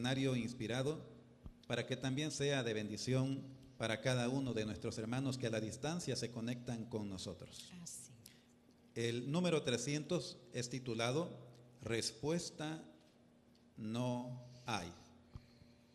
devocionario inspirado para que también sea de bendición para cada uno de nuestros hermanos que a la distancia se conectan con nosotros. Así. El número 300 es titulado Respuesta no hay.